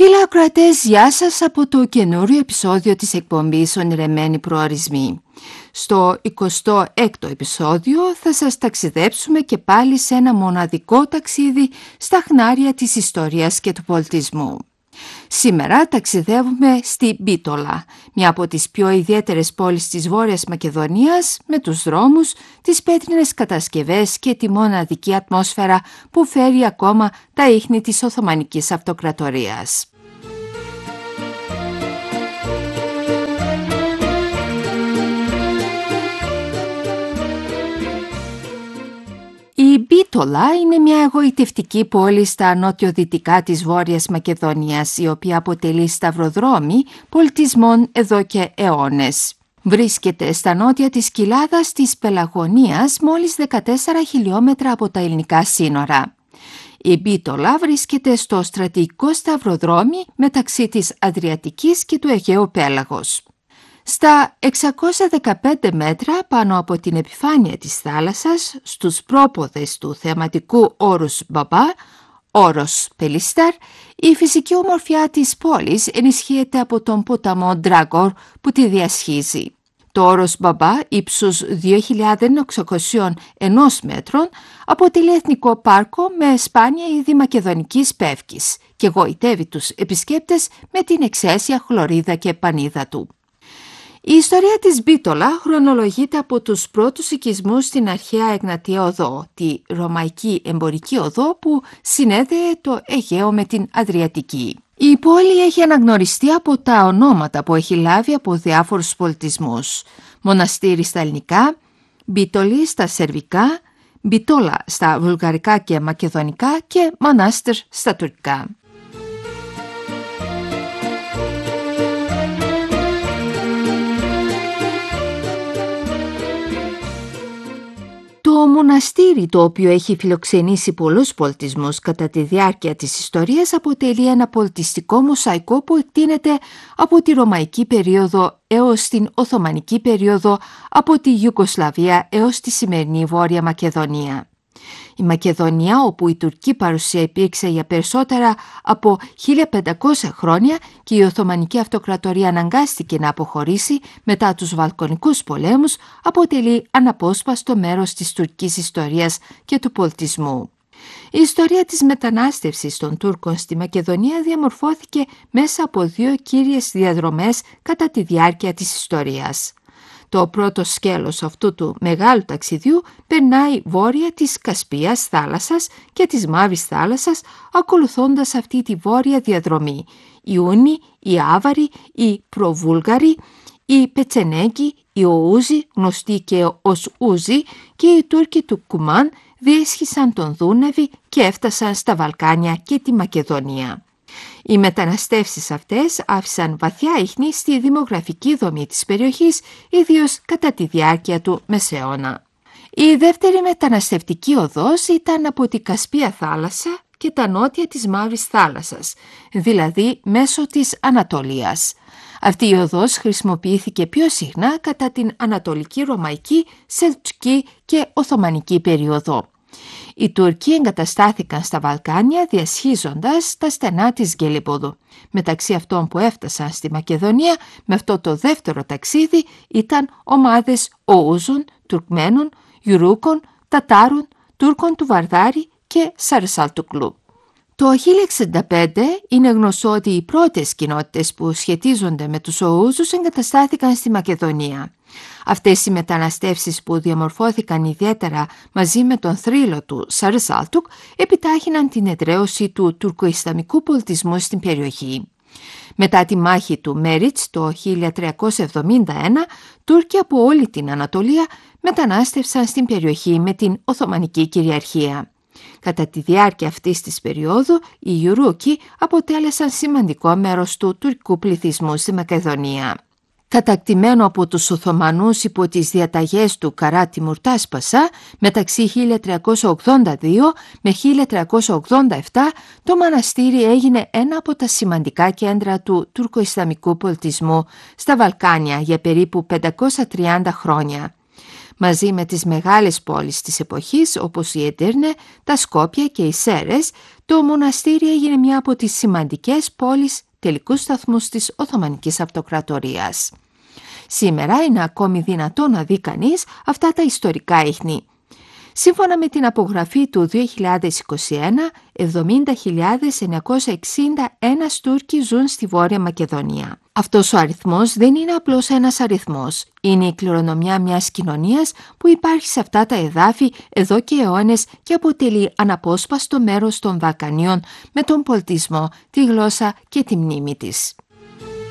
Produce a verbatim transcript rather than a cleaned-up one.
Φίλοι ακροατές, γεια σας από το καινούριο επεισόδιο της εκπομπής Ονειρεμένοι Προορισμοί. Στο εικοστό έκτο επεισόδιο θα σας ταξιδέψουμε και πάλι σε ένα μοναδικό ταξίδι στα χνάρια της ιστορίας και του πολιτισμού. Σήμερα ταξιδεύουμε στη Μπίτολα, μια από τις πιο ιδιαίτερες πόλεις της Βόρειας Μακεδονίας, με τους δρόμους, τις πέτρινες κατασκευές και τη μοναδική ατμόσφαιρα που φέρει ακόμα τα ίχνη της Οθωμανικής Αυτοκρατορίας. Η Μπίτολα είναι μια εγωιτευτική πόλη στα νότιο-δυτικά της Βόρειας Μακεδονίας, η οποία αποτελεί σταυροδρόμι πολιτισμών εδώ και αιώνες. Βρίσκεται στα νότια της κοιλάδας της Πελαγωνίας, μόλις δεκατέσσερα χιλιόμετρα από τα ελληνικά σύνορα. Η Μπίτολα βρίσκεται στο στρατηγικό σταυροδρόμι μεταξύ της Αδριατικής και του Αιγαίου Πέλαγος. Στα εξακόσια δεκαπέντε μέτρα πάνω από την επιφάνεια της θάλασσας, στους πρόποδες του θεαματικού όρους Μπαμπά, όρος Πελιστάρ, η φυσική ομορφιά της πόλης ενισχύεται από τον ποταμό Ντράγκορ που τη διασχίζει. Το όρος Μπαμπά, ύψους δύο χιλιάδες εξακόσια ένα μέτρων, αποτελεί εθνικό πάρκο με σπάνια είδη μακεδονικής πεύκης και γοητεύει τους επισκέπτες με την εξαίσια χλωρίδα και πανίδα του. Η ιστορία της Μπίτολα χρονολογείται από τους πρώτους οικισμούς στην αρχαία Εγνατία Οδό, τη Ρωμαϊκή Εμπορική Οδό που συνέδεε το Αιγαίο με την Αδριατική. Η πόλη έχει αναγνωριστεί από τα ονόματα που έχει λάβει από διάφορους πολιτισμούς. Μοναστήρι στα ελληνικά, Μπίτολη στα σερβικά, Μπιτόλα στα βουλγαρικά και μακεδονικά και Μονάστερ στα τουρκικά. Το μοναστήρι, το οποίο έχει φιλοξενήσει πολλούς πολιτισμούς κατά τη διάρκεια της ιστορίας, αποτελεί ένα πολιτιστικό μοσαϊκό που εκτείνεται από τη Ρωμαϊκή περίοδο έως την Οθωμανική περίοδο, από τη Ιουγκοσλαβία έως τη σημερινή Βόρεια Μακεδονία. Η Μακεδονία, όπου η τουρκική παρουσία υπήρξε για περισσότερα από χίλια πεντακόσια χρόνια και η Οθωμανική Αυτοκρατορία αναγκάστηκε να αποχωρήσει μετά τους Βαλκανικούς πολέμους, αποτελεί αναπόσπαστο μέρος της τουρκικής ιστορίας και του πολιτισμού. Η ιστορία της μετανάστευσης των Τούρκων στη Μακεδονία διαμορφώθηκε μέσα από δύο κύριες διαδρομές κατά τη διάρκεια της ιστορίας. Το πρώτο σκέλος αυτού του μεγάλου ταξιδιού περνάει βόρεια της Κασπίας θάλασσας και της Μαύρης θάλασσας, ακολουθώντας αυτή τη βόρεια διαδρομή. Οι Ούνοι, οι Άβαροι, οι Προβούλγαροι, οι Πετσενέγκοι, οι Οούζοι, γνωστοί και ως Ούζοι, και οι Τούρκοι του Κουμάν διέσχισαν τον Δούναβη και έφτασαν στα Βαλκάνια και τη Μακεδονία. Οι μεταναστεύσεις αυτές άφησαν βαθιά ίχνη στη δημογραφική δομή της περιοχής, ιδίως κατά τη διάρκεια του Μεσαίωνα. Η δεύτερη μεταναστευτική οδός ήταν από την Κασπία θάλασσα και τα νότια της Μαύρης θάλασσας, δηλαδή μέσω της Ανατολίας. Αυτή η οδός χρησιμοποιήθηκε πιο συχνά κατά την Ανατολική Ρωμαϊκή, Σελτζουκή και Οθωμανική περίοδο. Οι Τούρκοι εγκαταστάθηκαν στα Βαλκάνια διασχίζοντας τα στενά της Γκελίποδου. Μεταξύ αυτών που έφτασαν στη Μακεδονία με αυτό το δεύτερο ταξίδι ήταν ομάδες Οούζων, Τουρκμένων, Γιουρούκων, Τατάρων, Τούρκων του Βαρδάρη και Σαρσαλτουκλού. Το χίλια εξήντα πέντε είναι γνωστό ότι οι πρώτες κοινότητες που σχετίζονται με τους Οούζους εγκαταστάθηκαν στη Μακεδονία. Αυτές οι μεταναστεύσεις, που διαμορφώθηκαν ιδιαίτερα μαζί με τον θρύλο του Σαρσάλτουκ, επιτάχυναν την εδραίωση του τουρκοϊσλαμικού πολιτισμού στην περιοχή. Μετά τη μάχη του Μέριτς το χίλια τριακόσια εβδομήντα ένα, Τούρκοι από όλη την Ανατολία μετανάστευσαν στην περιοχή με την Οθωμανική κυριαρχία. Κατά τη διάρκεια αυτής της περίοδου, οι Γιουρούκοι αποτέλεσαν σημαντικό μέρος του τουρκικού πληθυσμού στη Μακεδονία. Κατακτημένο από τους Οθωμανούς υπό τις διαταγές του Καρά Τιμουρτάς Πασά μεταξύ χίλια τριακόσια ογδόντα δύο με χίλια τριακόσια ογδόντα επτά, το μοναστήρι έγινε ένα από τα σημαντικά κέντρα του τουρκοϊσλαμικού πολιτισμού στα Βαλκάνια για περίπου πεντακόσια τριάντα χρόνια. Μαζί με τις μεγάλες πόλεις της εποχής όπως η Εντύρνε, τα Σκόπια και οι Σέρες, το μοναστήρι έγινε μια από τις σημαντικές πόλεις τελικούς σταθμούς της Οθωμανικής Αυτοκρατορίας. Σήμερα είναι ακόμη δυνατό να δει κανείς αυτά τα ιστορικά ίχνη. Σύμφωνα με την απογραφή του δύο χιλιάδες είκοσι ένα, εβδομήντα χιλιάδες εννιακόσια εξήντα ένα Τούρκοι ζουν στη Βόρεια Μακεδονία. Αυτός ο αριθμός δεν είναι απλώς ένας αριθμός. Είναι η κληρονομιά μιας κοινωνίας που υπάρχει σε αυτά τα εδάφη εδώ και αιώνες και αποτελεί αναπόσπαστο μέρος των Βαλκανίων με τον πολιτισμό, τη γλώσσα και τη μνήμη της.